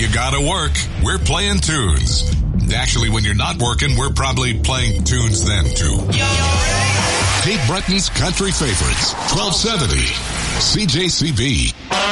you gotta work, we're playing tunes. Actually, when you're not working, we're probably playing tunes then too. Cape Breton's country favorites, 1270 CJCB.